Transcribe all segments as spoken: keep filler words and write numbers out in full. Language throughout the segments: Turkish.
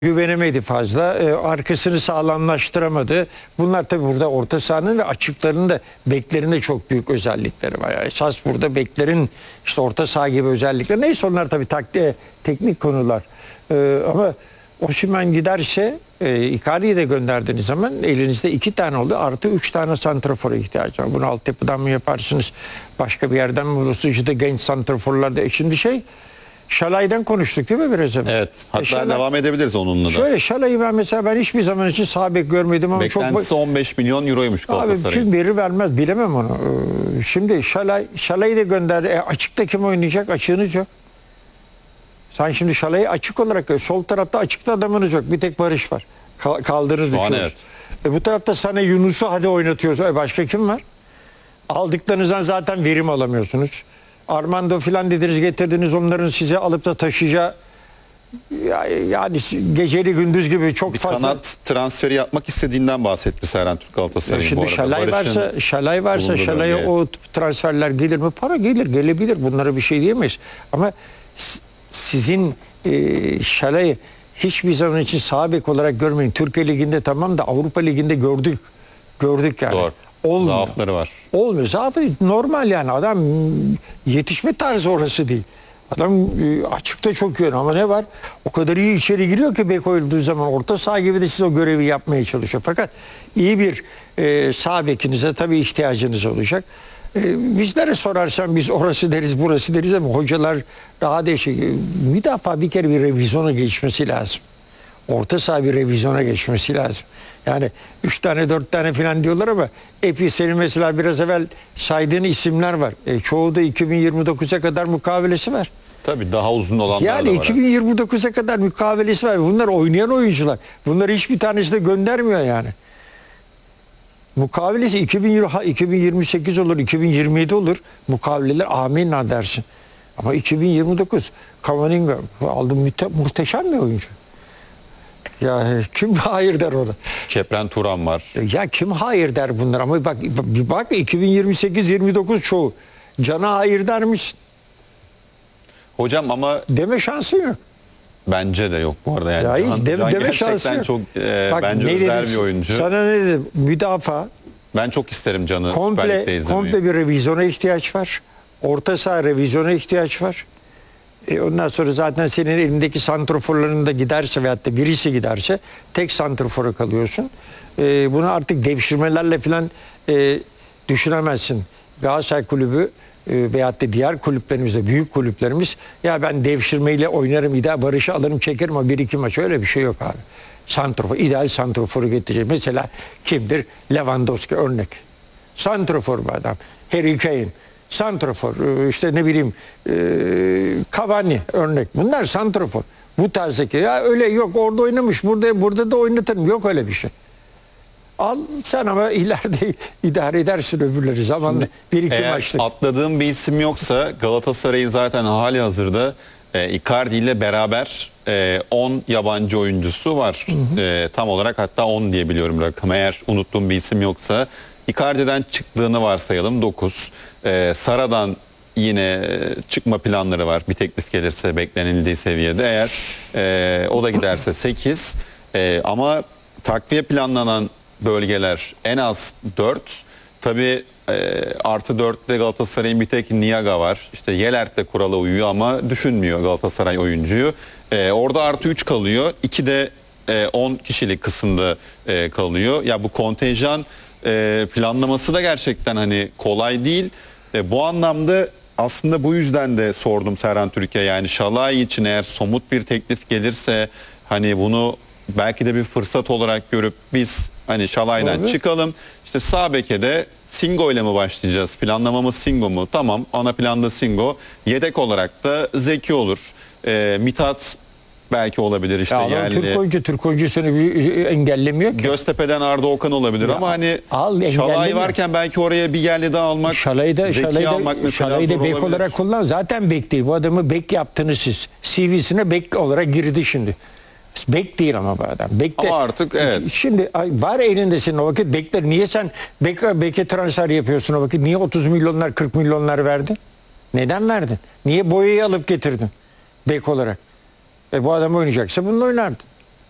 güvenemedi fazla. E, arkasını sağlamlaştıramadı. Bunlar tabii burada orta sahanın ve açıklarının da beklerinde çok büyük özellikleri var. Yani esas burada beklerin işte orta saha gibi özellikleri. Neyse onlar tabii taktiğe, teknik konular. E, ama Osimhen giderse e, Icardi'yi de gönderdiğiniz zaman elinizde iki tane oldu. Artı üç tane santrafora ihtiyacı var. Bunu altyapıdan mı yaparsınız? Başka bir yerden mi bulursunuz? İşte genç santraforlarda. E şimdi şey Şalay'dan konuştuk değil mi biraz önce? Evet. Hatta E Şalay, devam edebiliriz onunla da. şöyle Şalay'ı ben mesela ben hiçbir zaman için sağ bek görmedim ama Beklentisi çok... on beş milyon euroymuş Abi Galatasaray'ın. kim verir vermez bilemem onu. Ee, Şimdi Şalay, Şalay'ı da gönderdi. E, açıkta kim oynayacak? Açığınız yok. Sen şimdi Şalay'ı açık olarak gör. Sol tarafta açıkta adamınız yok. Bir tek Barış var. Ka- kaldırır Şu an düşüyoruz. evet. E, bu tarafta sana Yunus'u hadi oynatıyoruz. E, başka kim var? Aldıklarınızdan zaten verim alamıyorsunuz. Armando filan dediniz getirdiniz onların size alıp da taşıyacağı ya- yani geceli gündüz gibi çok Bir fazla. kanat transferi yapmak istediğinden bahsetti Serhan Türk Ya Galatasaray'ın bu şimdi arada. Şalay Barış'ın varsa, Şalay varsa bulunduğu Şalay'a bölgeye. o transferler gelir mi? Para gelir, gelebilir. Bunlara bir şey diyemeyiz. Ama s- sizin e, Şalay'ı hiçbir zaman için sağ bek olarak görmeyin. Türkiye Ligi'nde tamam da Avrupa Ligi'nde gördük. Gördük yani. Doğru. Olmuyor. Zaafları var. Olmuyor. Zaafı normal yani. Adam yetişme tarzı orası değil. Adam e, açıkta çok iyi ama ne var? O kadar iyi içeri giriyor ki bek olduğu zaman orta saha gibi de siz o görevi yapmaya çalışıyor. Fakat iyi bir e, sağ bekinize tabii ihtiyacınız olacak. E, bizlere sorarsan biz orası deriz burası deriz ama hocalar daha değişik. E, müdafaa bir kere bir revizyona geçmesi lazım. Orta saha bir revizyona geçmesi lazım. Yani üç tane dört tane falan diyorlar ama Epi senin mesela biraz evvel saydığın isimler var. E, çoğu da iki bin yirmi dokuza kadar mukavelesi var. Tabii daha uzun olanlar Yani da var. iki bin yirmi dokuza kadar mukavelesi var. Bunlar oynayan oyuncular. Bunları hiçbir tanesi de göndermiyor yani. Mukavelesi iki bin yirmi, ha, iki bin yirmi sekiz olur, iki bin yirmi yedi olur. Mukaveleler amenna dersin. Ama iki bin yirmi dokuz Camavinga aldı müte, muhteşem bir oyuncu. Ya kim hayır der ona? Kepren Turan var. Ya kim hayır der bunlar ama bak bir bak iki bin yirmi sekiz yirmi dokuz çoğu. Cana hayır der misin? Hocam ama Deme şansın yok. bence de yok bu arada. Yani Ya hiç Can- deme, Can deme gerçekten şansı yok. çok e, Bak, bence ne özel dedim? bir oyuncu. Sana ne dedim? Müdafaa Ben çok isterim Can'ı Süper komple Lig'de izlemeyi. komple bir revizyona ihtiyaç var. Orta saha revizyona ihtiyaç var. E ondan sonra zaten senin elindeki santroforların da giderse veyahut da birisi giderse tek santrofora kalıyorsun. E, bunu artık devşirmelerle falan e, düşünemezsin. Galatasaray Kulübü e, veyahut da diğer kulüplerimizde büyük kulüplerimiz ya ben devşirmeyle oynarım ideal Barış'ı alırım çekerim ama bir iki maç öyle bir şey yok abi. Santrofor, ideal santroforu getirecek. Mesela kimdir? Lewandowski örnek. Santrofor bu adam. Harry Kane. Santrofor, işte ne bileyim e, Cavani örnek. Bunlar santrofor. Bu tarzdaki ya öyle yok orada oynamış burada burada da oynatırım. Yok öyle bir şey. Al sen ama ileride idare edersin öbürleri zamanla. Bir iki Eğer maçlık. atladığım bir isim yoksa Galatasaray'ın zaten hali hazırda e, Icardi ile beraber e, on yabancı oyuncusu var. Hı hı. E, tam olarak hatta on diye biliyorum rakamı. Eğer unuttuğum bir isim yoksa Icardi'den çıktığını varsayalım dokuz. E, Sara'dan yine çıkma planları var. Bir teklif gelirse beklenildiği seviyede. Eğer e, o da giderse sekiz. E, ama takviye planlanan bölgeler en az dört. Tabii e, artı dörtte Galatasaray'ın bir tek Niaga var. İşte Yelert de kurala uyuyor ama düşünmüyor Galatasaray oyuncuyu. E, orada artı üç kalıyor. iki de e, on kişilik kısımda e, kalıyor. Ya bu kontenjan e, planlaması da gerçekten hani kolay değil. E, bu anlamda aslında bu yüzden de sordum Serhan Türkiye. Yani Şalay için eğer somut bir teklif gelirse hani bunu belki de bir fırsat olarak görüp biz hani Şalay'dan Doğru. çıkalım. İşte sağ beke de Singo ile mi başlayacağız? Planlamamız Singo mu? Tamam, ana planda Singo. Yedek olarak da Zeki olur. E, Mithat belki olabilir işte Ya adam yerli. Türk oyuncu, Türk oyuncusunu bir engellemiyor ki. Göztepe'den Arda Okan olabilir Ya, ama hani al, Şalay engelleme. varken belki oraya bir yerli daha almak, Şalay'ı da, Zeki Şalay'ı almak da, mesela Şalay'ı da zor bek olabilir. olarak kullan. Zaten bek değil. Bu adamı bek yaptınız siz. C V'sine bek olarak girdi şimdi. Bek değil ama bu adam. Bek de, Ama artık evet. Şimdi ay, var elinde senin o vakit bekler. Niye sen bek, beke transfer yapıyorsun o vakit? Niye otuz milyonlar kırk milyonlar verdin? Neden verdin? Niye boyayı alıp getirdin bek olarak? E bu adam oynayacaksa bununla oynardın.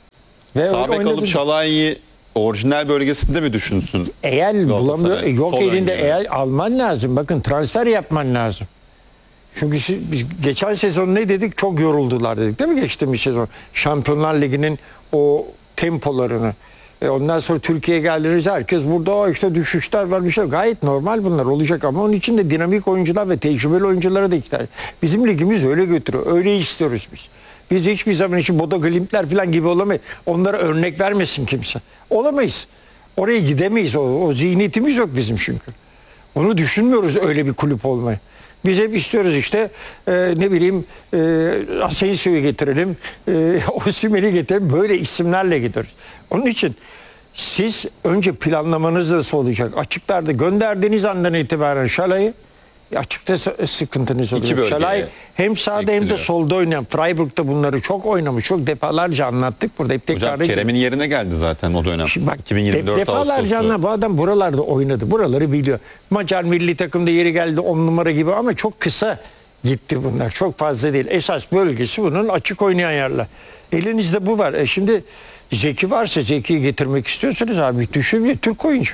Ve Sağ bek oynadı. alıp Şalay'ı orijinal bölgesinde mi düşünsün? Eğer Galatasaray, bulamıyor, e, yok sol elinde, öngörü. eğer alman lazım. Bakın transfer yapman lazım. Çünkü şi- biz geçen sezon ne dedik? Çok yoruldular dedik değil mi geçtiğimiz sezon? Şampiyonlar Ligi'nin o tempolarını. E ondan sonra Türkiye'ye geldiniz, herkes burada "Aa işte düşüşler var, bir şey yok." Gayet normal, bunlar olacak ama onun için de dinamik oyuncular ve tecrübeli oyunculara da ihtiyaç. Bizim ligimiz öyle götürüyor. Öyle istiyoruz biz. Biz hiçbir zaman için Bodo Glimt'ler falan gibi olamayız. Onlara örnek vermesin kimse. Olamayız. Oraya gidemeyiz. O, o zihniyetimiz yok bizim çünkü. Onu düşünmüyoruz öyle bir kulüp olmayı. Biz hep istiyoruz işte e, ne bileyim e, Asensio'yu getirelim, e, Osimhen'i getirelim, böyle isimlerle gidiyoruz. Onun için siz önce planlamanız nasıl olacak? Açıklarda gönderdiğiniz andan itibaren Şalay'ı açıkta s- sıkıntınız oluyor. bölgeye Şalay hem sağda hem de eksiliyor. solda oynayan, Freiburg'da bunları çok oynamış. Çok defalarca anlattık burada. Hep Hocam tekrarı Kerem'in yerine geldi zaten o dönem. Şimdi bak, iki bin yirmi dört defalarca Ağustos'ta. anla, bu adam buralarda oynadı. Buraları biliyor. Macar milli takımda yeri geldi on numara gibi ama çok kısa gitti bunlar. Çok fazla değil. Esas bölgesi bunun açık oynayan yerler. Elinizde bu var. E şimdi Zeki varsa, Zeki'yi getirmek istiyorsanız abi düşünün, Türk oyuncu.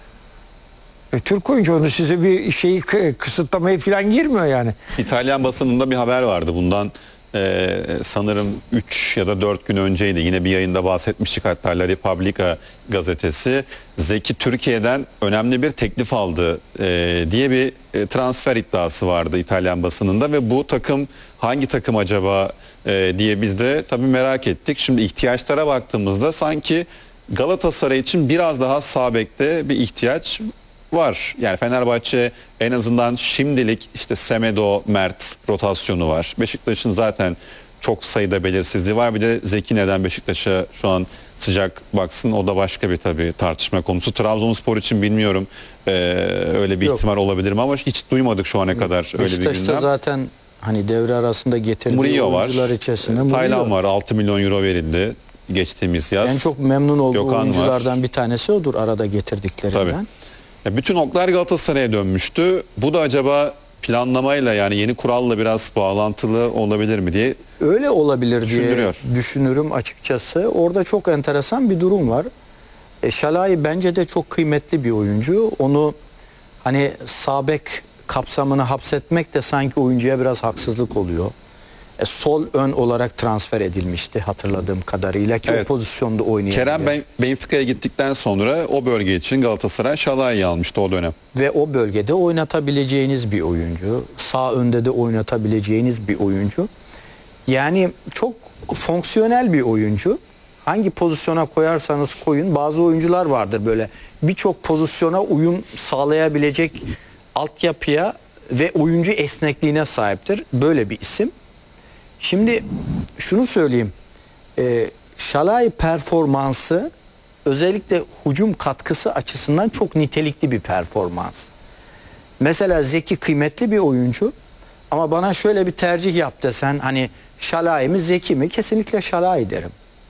E, Türk oyuncu, onu size bir şeyi k- kısıtlamaya falan girmiyor yani. İtalyan basınında bir haber vardı bundan e, sanırım üç ya da dört gün önceydi. Yine bir yayında bahsetmiştik, hatta La Repubblica gazetesi Zeki Türkiye'den önemli bir teklif aldı e, diye bir e, transfer iddiası vardı İtalyan basınında ve bu takım hangi takım acaba e, diye biz de tabii merak ettik. Şimdi ihtiyaçlara baktığımızda sanki Galatasaray için biraz daha sağ bekte bir ihtiyaç var. Yani Fenerbahçe en azından şimdilik işte Semedo, Mert rotasyonu var. Beşiktaş'ın zaten çok sayıda belirsizliği var. Bir de Zeki neden Beşiktaş'a şu an sıcak baksın, o da başka bir tabii tartışma konusu. Trabzonspor için bilmiyorum ee, öyle bir Yok. ihtimal olabilir mi ama hiç duymadık şu ana kadar öyle bir Beşiktaş'ta gündem. zaten hani devre arasında getirdiği Mourinho var. oyuncular içerisinde Taylan Mourinho. var. altı milyon euro verildi geçtiğimiz yaz. En çok memnun olduğu Gökhan var. oyunculardan bir tanesi odur arada getirdiklerinden. Tabii. Ya bütün oklar Galatasaray'a dönmüştü. Bu da acaba planlamayla, yani yeni kuralla biraz bağlantılı olabilir mi diye. Öyle olabilir diye Düşündürüyor. düşünürüm açıkçası. Orada çok enteresan bir durum var. E, Şalay bence de çok kıymetli bir oyuncu. Onu hani sağ bek kapsamını hapsetmek de sanki oyuncuya biraz haksızlık oluyor. E, sol ön olarak transfer edilmişti hatırladığım kadarıyla ki Evet. o pozisyonda oynayabilir. Kerem Ben- Benfica'ya gittikten sonra o bölge için Galatasaray Şalay'ı almıştı o dönem. Ve o bölgede oynatabileceğiniz bir oyuncu. Sağ önde de oynatabileceğiniz bir oyuncu. Yani çok fonksiyonel bir oyuncu. Hangi pozisyona koyarsanız koyun. Bazı oyuncular vardır böyle birçok pozisyona uyum sağlayabilecek altyapıya ve oyuncu esnekliğine sahiptir. Böyle bir isim. Şimdi şunu söyleyeyim. Ee, Şalay performansı özellikle hücum katkısı açısından çok nitelikli bir performans. Mesela Zeki kıymetli bir oyuncu ama bana şöyle bir tercih yap desen hani Şalay mı Zeki mi? Kesinlikle Şalay derim.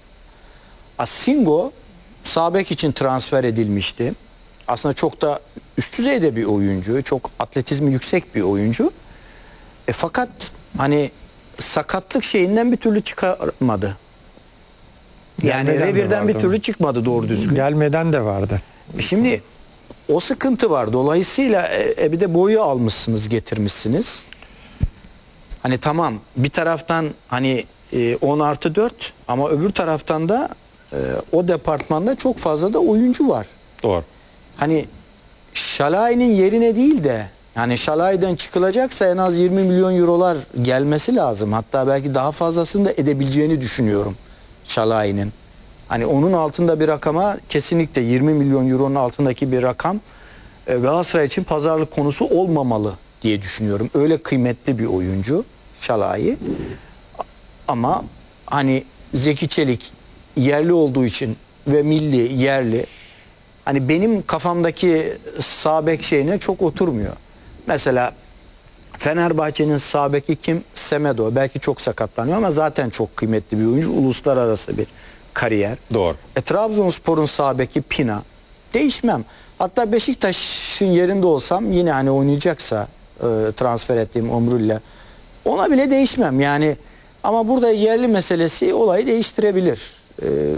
Singo sağ bek için transfer edilmişti. Aslında çok da üst düzeyde bir oyuncu. Çok atletizmi yüksek bir oyuncu. E fakat hani sakatlık şeyinden bir türlü çıkarmadı. Yani Gelmeden de revirden bir vardı türlü onun. çıkmadı doğru düzgün. Gelmeden de vardı. Şimdi o sıkıntı var. Dolayısıyla e, e, bir de boyu almışsınız, getirmişsiniz. Hani tamam bir taraftan hani e, on artı dört ama öbür taraftan da e, o departmanda çok fazla da oyuncu var. Doğru. Hani Şalay'ın yerine değil de yani Şalay'dan çıkılacaksa en az yirmi milyon eurolar gelmesi lazım. Hatta belki daha fazlasını da edebileceğini düşünüyorum Şalay'ın. Hani onun altında bir rakama kesinlikle yirmi milyon euronun altındaki bir rakam e, Galatasaray için pazarlık konusu olmamalı diye düşünüyorum. Öyle kıymetli bir oyuncu Şalay. Ama hani Zeki Çelik yerli olduğu için ve milli yerli hani benim kafamdaki sağ bek şeyine çok oturmuyor. Mesela Fenerbahçe'nin sağ beki kim? Semedo. Belki çok sakatlanıyor ama zaten çok kıymetli bir oyuncu. Uluslararası bir kariyer. Doğru. E, Trabzonspor'un sağ beki Pina. Değişmem. Hatta Beşiktaş'ın yerinde olsam yine hani oynayacaksa e, transfer ettiğim Omru'yla ona bile değişmem. Yani ama burada yerli meselesi olayı değiştirebilir. E,